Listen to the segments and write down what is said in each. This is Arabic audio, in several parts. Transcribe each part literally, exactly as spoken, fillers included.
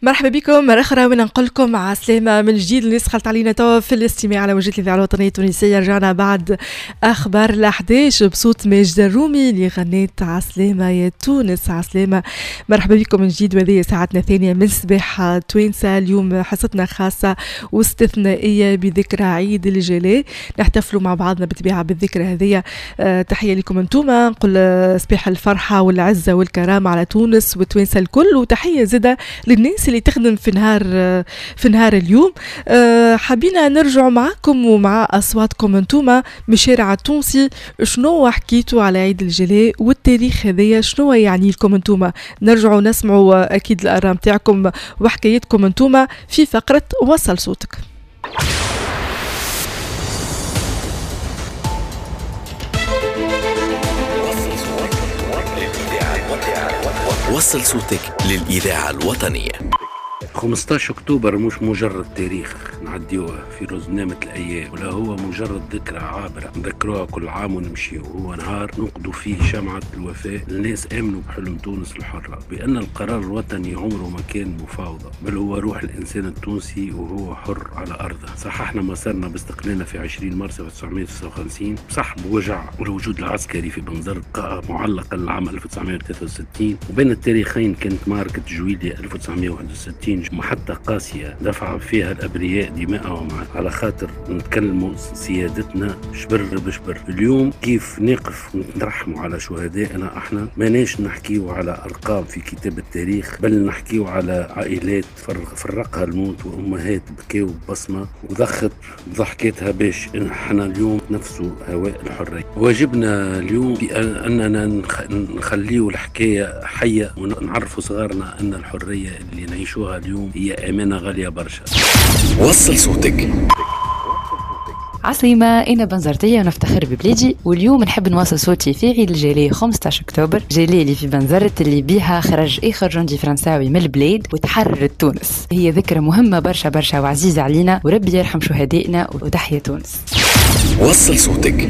مرحبا بكم مرة أخرى وننقل لكم عسلامة من جديد اللي سخلت علينا توا في الاستماع على وجهة الإذاعة الوطنية التونسية. رجعنا بعد أخبار الأحداش بصوت ماجدة الرومي اللي غنيت عسلامة يا تونس عسلامة. مرحبا بكم من جديد وهذه ساعتنا الثانية من صباح توينسا. اليوم حصتنا خاصة واستثنائية بذكرى عيد الجلاء، نحتفلوا مع بعضنا بالطبيعة بالذكرى هذه. أه تحية لكم انتوما، نقول صباح الفرحة والعزة والكرامة على تونس وتوينسا الكل، وتحية زادة للناس اللي تخدم في نهار في نهار اليوم. أه حابين نرجع معكم ومع أصواتكم انتوما من شارع التونسي، شنو حكيتوا على عيد الجلاء والتاريخ هذايا، شنو يعني لكم انتوما؟ نرجعوا نسمعوا أكيد الآراء متاعكم وحكايتكم انتوما في فقرة وصل صوتك. وصل صوتك للإذاعة الوطنية. خمسة عشر أكتوبر مش مجرد تاريخ نعديوه في رزنامة الأيام، ولا هو مجرد ذكرى عابرة نذكروها كل عام ونمشي، وهو نهار نقضوا فيه شمعة الوفاء. الناس آمنوا بحلم تونس الحرة، بأن القرار الوطني عمره ما كان مفاوضة، بل هو روح الإنسان التونسي وهو حر على أرضه. صححنا مسارنا باستقلالنا في عشرين مارس ألف وتسعمائة وتسعة وخمسين، صح بوجع والوجود العسكري في بنزرت معلقة للعام ألف وتسعمائة وثلاثة وستين، وبين التاريخين كانت معركة جويلية ألف وتسعمائة وواحد وستين، محطة قاسية دفع فيها الأبرياء دماءهم على خاطر نتكلموا سيادتنا شبر بشبر. اليوم كيف نقف ونترحموا على شهدائنا، احنا ماناش نحكيو على أرقام في كتاب التاريخ، بل نحكيو على عائلات فرقها الموت وأمهات بكاو بصمة وضخت ضحكتها باش احنا اليوم نفسوا هواء الحرية. واجبنا اليوم بأننا نخليو الحكاية حية ونعرفوا صغارنا أن الحرية اللي نعيشوها اليوم هي أمانة غالية برشا. وصل صوتك. عسلامة، أنا بنزرتية ونفتخر ببلادي، واليوم نحب نواصل صوتي في عيد الجلاء خمسة عشر أكتوبر، جلاء اللي في بنزرت اللي بيها خرج آخر جندي فرنساوي من البلاد وتحررت تونس. هي ذكرى مهمة برشا برشا وعزيزة علينا، وربي يرحم شهدائنا وتحيا تونس. وصل صوتك.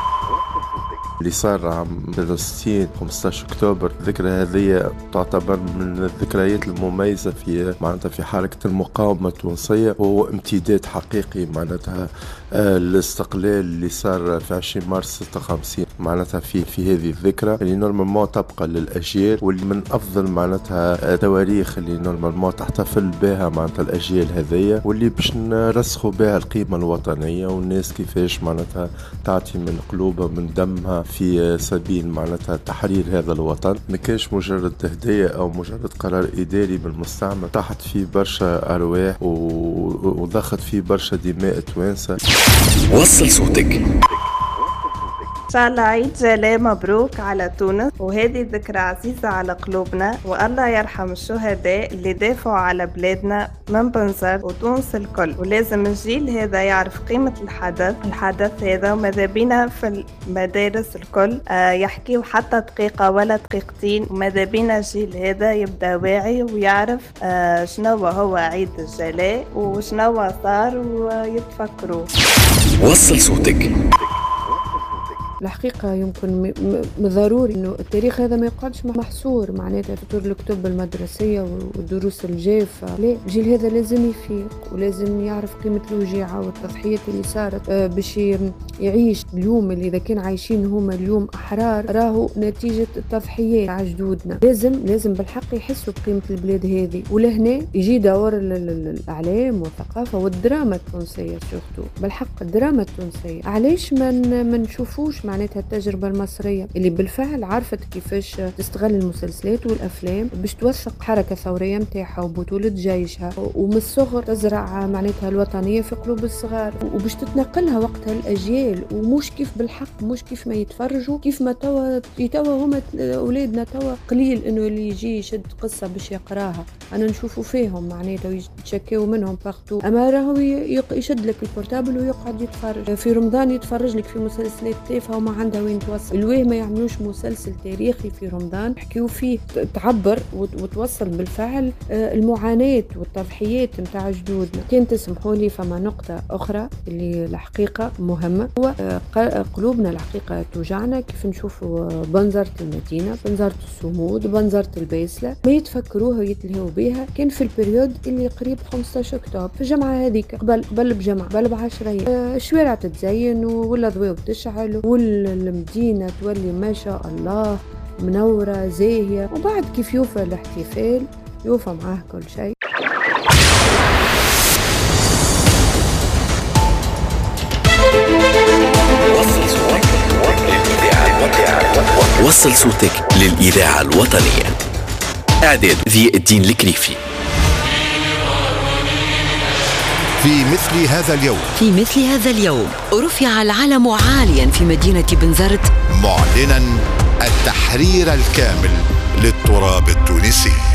اللي صار عام ثلاثة وستين خمسة عشر أكتوبر، الذكرى هذه تعتبر من الذكريات المميزة في معناتها في حركة المقاومة التونسية، وهو امتداد حقيقي معناتها الاستقلال اللي صار في عشرين مارس ستة وخمسين. معناتها في في هذه الذكرى اللي نورمالمون تبقى للأجيال، واللي من أفضل معناتها تواريخ اللي نورمالمون تحتفل بها معناتها الأجيال هذية، واللي باش نرسخوا بها القيمة الوطنية، والناس كيفاش معناتها تعطي من قلوبها من دمها في سبيل معناتها تحرير هذا الوطن. ما كانش مجرد هدية أو مجرد قرار إداري بالمستعمر، طاحت فيه برشا أرواح وضخت فيه برشا دماء توانسة. وصل صوتك. إن شاء الله عيد جلاء مبروك على تونس، وهذه ذكرى عزيزة على قلوبنا، والله يرحم الشهداء اللي دافعوا على بلادنا من بنزرت وتونس الكل. ولازم الجيل هذا يعرف قيمة الحدث الحدث هذا، وماذا بينا في المدارس الكل آه يحكيوا حتى دقيقة ولا دقيقتين، وماذا بينا الجيل هذا يبدأ واعي ويعرف آه شنو هو عيد الجلاء وشنو صار ويتفكروا. وصل صوتك. الحقيقة يمكن ضروري إنه التاريخ هذا ما يقعدش محصور معناتها في طول الكتب المدرسية والدروس الجافة. لا، الجيل هذا لازم يفيق ولازم يعرف قيمة الوجيعة والتضحيات اللي صارت باش يعيش اليوم اللي إذا كان عايشين هما اليوم أحرار، راهو نتيجة التضحيات على جدودنا. لازم لازم بالحق يحسوا بقيمة البلاد هذه، ولهنا يجي دور الإعلام والثقافة والدراما التونسية. شفتوا بالحق الدراما التونسية علاش ما من نشوفوش معناتها التجربة المصرية اللي بالفعل عرفت كيفاش تستغل المسلسلات والأفلام باش توثق حركة ثورية متاعها وبطولة جيشها، ومن الصغر تزرع معناتها الوطنية في قلوب الصغار، وباش تتنقلها وقتها الأجيال، ومش كيف بالحق مش كيف ما يتفرجوا، كيف ما توا توا هما أولادنا توا قليل إنه اللي يجي يشد قصة باش يقراها. أنا نشوفوا فيهم معناتها ويتشكوا منهم باغتو، أما راهو يشد لك البورتابل ويقعد يتفرج في رمضان، يتفرج لك في مسلسلات تافهة وما عندها وين توصل. الواه ما يعملوش مسلسل تاريخي في رمضان يحكيو فيه تعبر وتوصل بالفعل المعاناة والتضحيات متاع جدودنا. كان تسمحوا لي فما نقطة أخرى اللي الحقيقة مهمة، هو قلوبنا الحقيقة توجعنا كيف نشوفوا بنزرة المدينة، بنزرة الصمود، بنزرة البيسلة، ما يتفكروها ويتلهوا بها. كان في البريود اللي قريب خمسة عشر أكتوبر في الجمعة هذيك قبل قبل بجمعة قبل بعشرين، الشوارع تتزين والأضواء تشعل والمدينة تولي ما شاء الله منورة زاهية. وبعد كيف يوفى الاحتفال يوفى معاه كل شيء. وصل صوتك للإذاعة الوطنية. إعداد ذي الدين الكريفي. في مثل هذا اليوم في مثل هذا اليوم رفع العلم عاليا في مدينة بنزرت، معلنا التحرير الكامل للتراب التونسي.